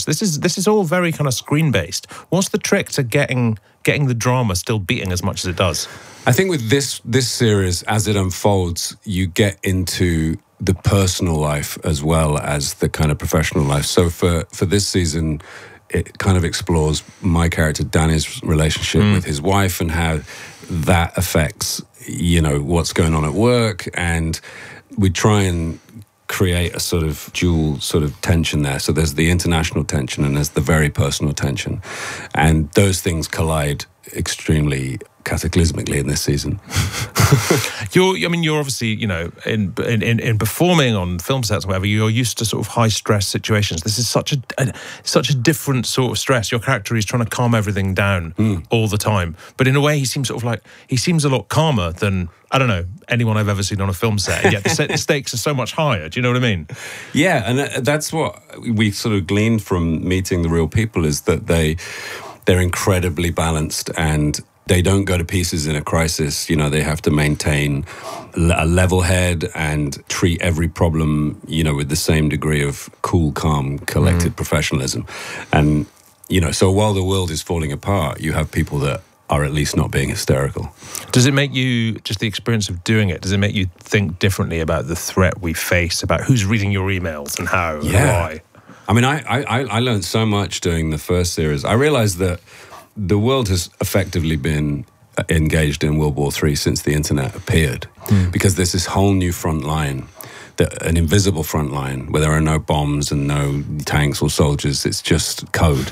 This is all very kind of screen-based. What's the trick to getting the drama still beating as much as it does? I think with this series, as it unfolds, you get into the personal life as well as the kind of professional life. So for this season, it kind of explores my character Danny's relationship with his wife and how that affects, what's going on at work. And we try and create a sort of dual sort of tension there. So there's the international tension and there's the very personal tension. And those things collide extremely cataclysmically in this season. You're obviously, in performing on film sets or whatever, you're used to sort of high stress situations. This is such a different sort of stress. Your character is trying to calm everything down all the time, but in a way he seems a lot calmer than, I don't know, anyone I've ever seen on a film set. And yet the stakes are so much higher. Do you know what I mean? Yeah, and that's what we sort of gleaned from meeting the real people, is that they're incredibly balanced and they don't go to pieces in a crisis. They have to maintain a level head and treat every problem, with the same degree of cool, calm, collected professionalism. And, so while the world is falling apart, you have people that are at least not being hysterical. Does it make you, just the experience of doing it, does it make you think differently about the threat we face, about who's reading your emails and how and why? I mean, I learned so much doing the first series. I realized that the world has effectively been engaged in World War III since the internet appeared, because there's this whole new front line, an invisible front line where there are no bombs and no tanks or soldiers. It's just code.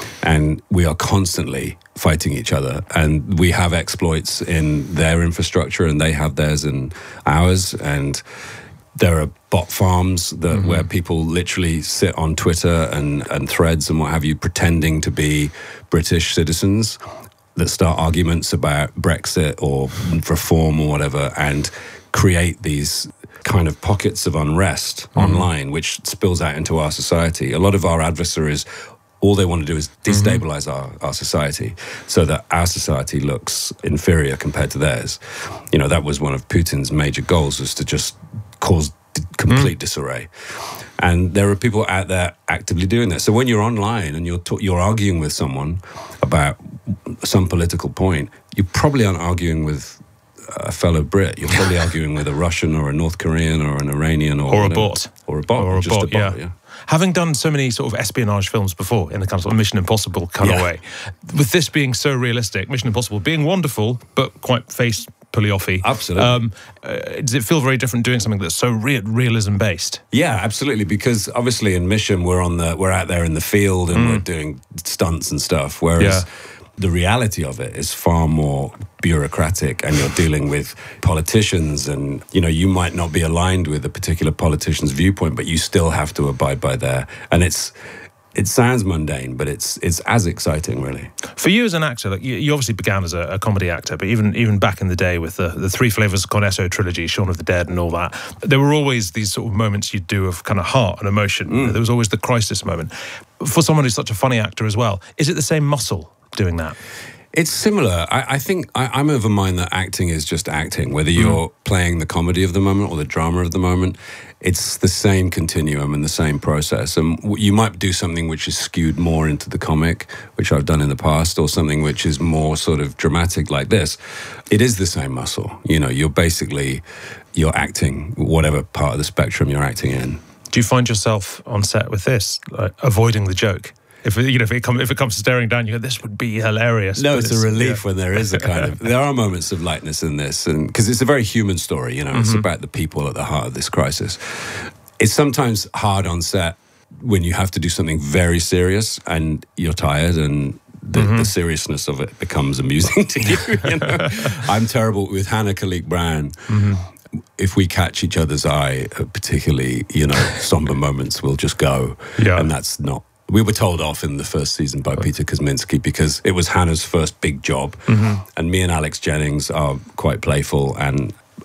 And we are constantly fighting each other. And we have exploits in their infrastructure and they have theirs in ours. And there are bot farms where people literally sit on Twitter and threads and what have you, pretending to be British citizens that start arguments about Brexit or reform or whatever, and create these kind of pockets of unrest online, which spills out into our society. A lot of our adversaries, all they want to do is destabilize our society so that our society looks inferior compared to theirs. That was one of Putin's major goals, was to just cause complete disarray. And there are people out there actively doing that. So when you're online and you're arguing with someone about some political point, you probably aren't arguing with a fellow Brit. You're probably arguing with a Russian or a North Korean or an Iranian or a bot. Or a bot. Or just a bot, yeah. Having done so many sort of espionage films before in the kind of Mission Impossible kind of way, with this being so realistic, Mission Impossible being wonderful but quite face-pulley-offy. Absolutely. Does it feel very different doing something that's so realism-based? Yeah, absolutely. Because obviously in Mission we're out there in the field and we're doing stunts and stuff, whereas the reality of it is far more bureaucratic, and you're dealing with politicians, and you might not be aligned with a particular politician's viewpoint, but you still have to abide by their. And it sounds mundane, but it's as exciting, really. For you as an actor, you obviously began as a comedy actor, but even back in the day with the Three Flavors con Eso trilogy, Shaun of the Dead and all that, there were always these sort of moments you'd do of kind of heart and emotion. There was always the crisis moment. For someone who's such a funny actor as well, is it the same muscle doing that? It's similar. I think I'm of a mind that acting is just acting, whether you're playing the comedy of the moment or the drama of the moment. It's the same continuum and the same process. And you might do something which is skewed more into the comic, which I've done in the past, or something which is more sort of dramatic like this. It is the same muscle. You're acting whatever part of the spectrum you're acting in. Do you find yourself on set with this, like, avoiding the joke? If it comes staring down, you go, this would be hilarious. No, it's a relief when there is a kind of... There are moments of lightness in this, and because it's a very human story, it's about the people at the heart of this crisis. It's sometimes hard on set when you have to do something very serious and you're tired, and the seriousness of it becomes amusing to you. I'm terrible with Hannah Khalik-Brown. If we catch each other's eye, particularly, somber moments, we'll just go. Yeah. And that's not... We were told off in the first season by Peter Kosminski because it was Hannah's first big job. And me and Alex Jennings are quite playful, and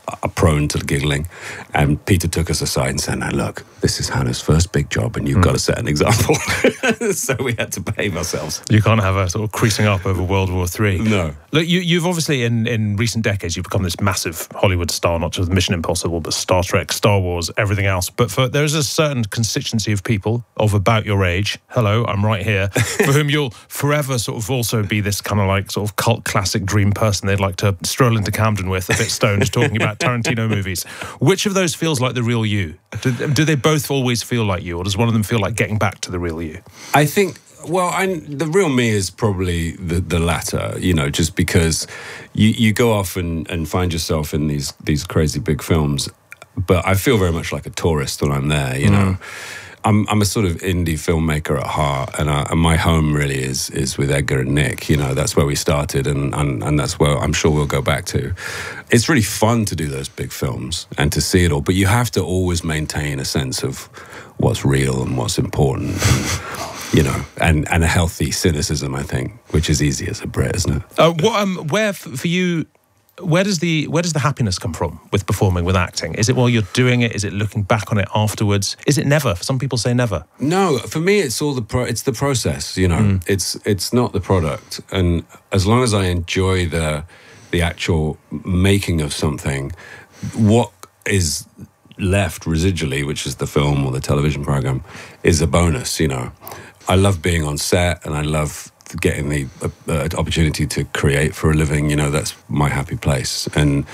are prone to giggling. And Peter took us aside and said, "Now look, this is Hannah's first big job, and you've got to set an example." So we had to behave ourselves. You can't have a sort of creasing up over World War III. No. Look, you've obviously, in recent decades, you've become this massive Hollywood star, not just Mission Impossible, but Star Trek, Star Wars, everything else. But there's a certain constituency of people of about your age, hello, I'm right here, for whom you'll forever sort of also be this kind of like sort of cult classic dream person they'd like to stroll into Camden with, a bit stoned, talking about Tarantino movies. Which of those feels like the real you? Do they both always feel like you, or does one of them feel like getting back to the real you? I think, well, the real me is probably the latter, you know, just because you go off and find yourself in these crazy big films, but I feel very much like a tourist when I'm there, you know. I'm a sort of indie filmmaker at heart, and my home really is with Edgar and Nick. You know, that's where we started, and that's where I'm sure we'll go back to. It's really fun to do those big films and to see it all, but you have to always maintain a sense of what's real and what's important, and, you know, and a healthy cynicism, I think, which is easy as a Brit, isn't it? Where for you? Where does the happiness come from with performing, with acting? Is it while you're doing it? Is it looking back on it afterwards? Is it never? Some people say never. No, for me, it's all it's the process. You know, it's not the product. And as long as I enjoy the actual making of something, what is left residually, which is the film or the television program, is a bonus. You know, I love being on set, and I love getting the opportunity to create for a living. You know, that's my happy place. And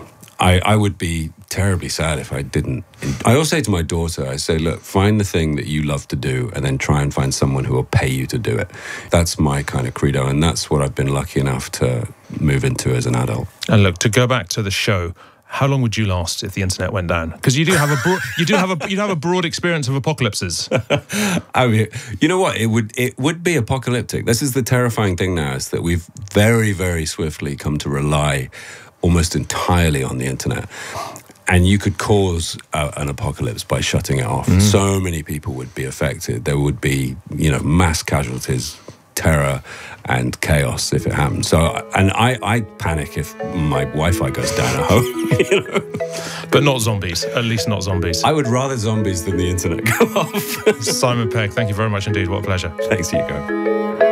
I would be terribly sad if I didn't. I always say to my daughter, I say, look, find the thing that you love to do and then try and find someone who will pay you to do it. That's my kind of credo, and that's what I've been lucky enough to move into as an adult. And look, to go back to the show, how long would you last if the internet went down? Because you do have a broad experience of apocalypses. I mean, you know what? It would be apocalyptic. This is the terrifying thing now, is that we've very, very swiftly come to rely almost entirely on the internet. And you could cause an apocalypse by shutting it off. So many people would be affected. There would be, you know, mass casualties, terror and chaos if it happens. So, and I panic if my Wi-Fi goes down at home, you know? But not zombies, at least not zombies. I would rather zombies than the internet go off. Simon Pegg, thank you very much indeed. What a pleasure. Thanks, Hugo.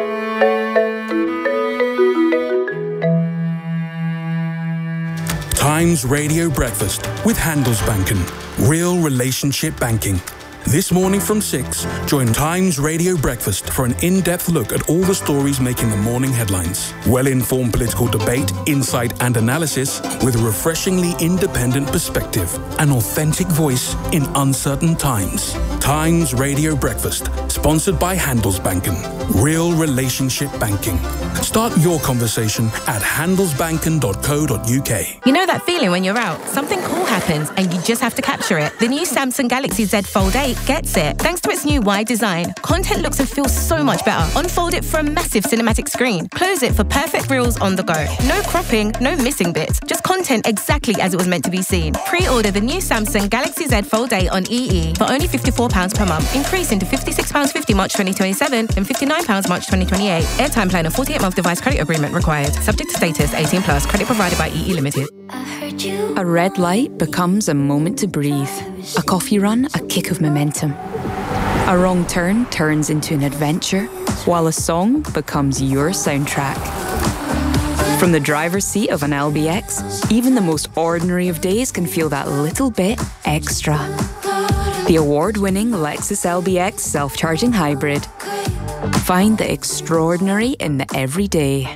Times Radio Breakfast with Handelsbanken. Real relationship banking. This morning from 6, join Times Radio Breakfast for an in-depth look at all the stories making the morning headlines. Well-informed political debate, insight and analysis with a refreshingly independent perspective. An authentic voice in uncertain times. Times Radio Breakfast, sponsored by Handelsbanken. Real relationship banking. Start your conversation at handelsbanken.co.uk. You know that feeling when you're out, something cool happens and you just have to capture it. The new Samsung Galaxy Z Fold 8 gets it. Thanks to its new wide design, content looks and feels so much better. Unfold it for a massive cinematic screen. Close it for perfect reels on the go. No cropping, no missing bits. Just content exactly as it was meant to be seen. Pre-order the new Samsung Galaxy Z Fold 8 on EE for only £54 per month, increasing to £56.50 March 2027 and £59 March 2028. Airtime plan and 48-month device credit agreement required. Subject to status, 18+, credit provided by EE Limited. A red light becomes a moment to breathe. A coffee run, a kick of momentum. A wrong turn turns into an adventure, while a song becomes your soundtrack. From the driver's seat of an LBX, even the most ordinary of days can feel that little bit extra. The award-winning Lexus LBX self-charging hybrid. Find the extraordinary in the everyday.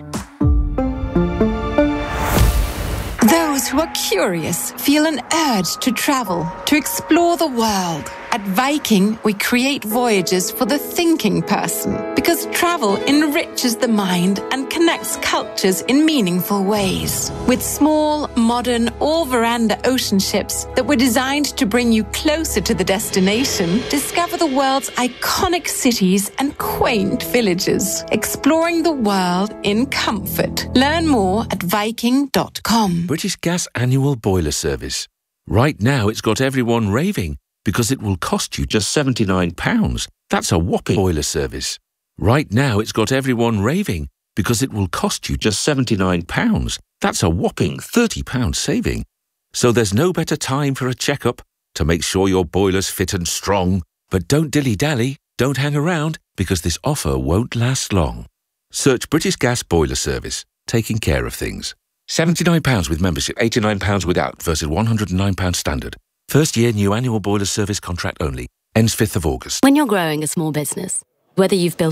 Those who are curious feel an urge to travel, to explore the world. At Viking, we create voyages for the thinking person because travel enriches the mind and connects cultures in meaningful ways. With small, modern, all-veranda ocean ships that were designed to bring you closer to the destination, discover the world's iconic cities and quaint villages, exploring the world in comfort. Learn more at Viking.com. British Gas annual boiler service. Right now it's got everyone raving because it will cost you just £79. That's a whopping boiler service. Right now it's got everyone raving because it will cost you just £79. That's a whopping £30 saving. So there's no better time for a checkup to make sure your boiler's fit and strong. But don't dilly-dally, don't hang around, because this offer won't last long. Search British Gas Boiler Service, taking care of things. £79 with membership, £89 without, versus £109 standard. First year new annual boiler service contract only. Ends 5th of August. When you're growing a small business, whether you've built